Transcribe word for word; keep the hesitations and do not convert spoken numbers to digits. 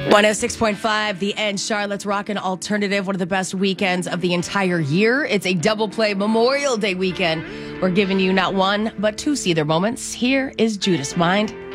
one oh six point five, The End, Charlotte's Rockin' Alternative, one of the best weekends of the entire year. It's a double play Memorial Day weekend. We're giving you not one, but two see their moments. Here is Judas Mind.